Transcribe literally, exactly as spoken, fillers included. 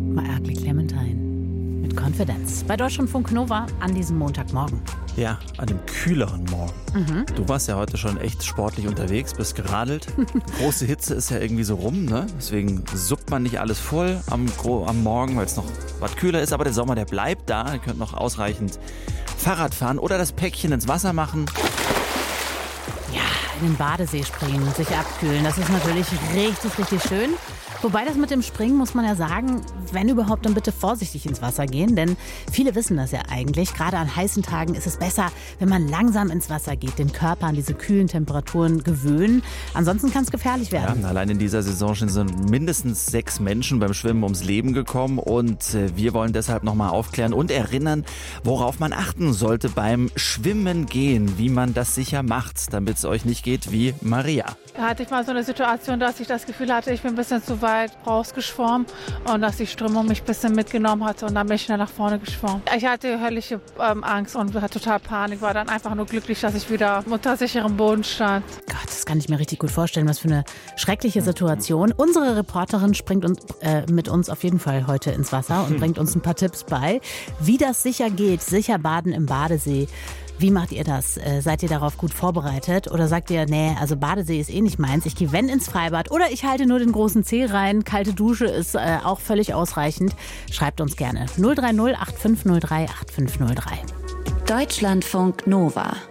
Ugly Clementine mit Confidence. Bei Deutschlandfunk Nova an diesem Montagmorgen. Ja, an dem kühleren Morgen. Mhm. Du warst ja heute schon echt sportlich unterwegs, bist geradelt. Große Hitze ist ja irgendwie so rum, ne? Deswegen suppt man nicht alles voll am, am Morgen, weil es noch was kühler ist. Aber der Sommer, der bleibt da. Ihr könnt noch ausreichend Fahrrad fahren oder das Päckchen ins Wasser machen. Ja, in den Badesee springen und sich abkühlen. Das ist natürlich richtig, richtig schön. Wobei das mit dem Springen, muss man ja sagen, wenn überhaupt, dann bitte vorsichtig ins Wasser gehen. Denn viele wissen das ja eigentlich. Gerade an heißen Tagen ist es besser, wenn man langsam ins Wasser geht, den Körper an diese kühlen Temperaturen gewöhnen. Ansonsten kann es gefährlich werden. Ja, allein in dieser Saison sind mindestens sechs Menschen beim Schwimmen ums Leben gekommen. Und wir wollen deshalb nochmal aufklären und erinnern, worauf man achten sollte beim Schwimmen gehen. Wie man das sicher macht, damit es euch nicht geht wie Maria. Da hatte ich mal so eine Situation, dass ich das Gefühl hatte, ich bin ein bisschen zu weit rausgeschwommen und dass die Strömung mich ein bisschen mitgenommen hatte und dann bin ich schnell nach vorne geschwommen. Ich hatte höllische ähm, Angst und hatte total Panik, war dann einfach nur glücklich, dass ich wieder unter sicherem Boden stand. Gott, das kann ich mir richtig gut vorstellen, was für eine schreckliche Situation. Unsere Reporterin springt uns, äh, mit uns auf jeden Fall heute ins Wasser und bringt uns ein paar Tipps bei, wie das sicher geht, sicher baden im Badesee. Wie macht ihr das? Äh, seid ihr darauf gut vorbereitet? Oder sagt ihr, nee, also Badesee ist eh nicht meins, ich gehe wenn ins Freibad oder ich halte nur den großen Zeh rein, kalte Dusche ist äh, auch völlig ausreichend. Schreibt uns gerne null drei null acht fünf null drei acht fünf null drei. Deutschlandfunk Nova.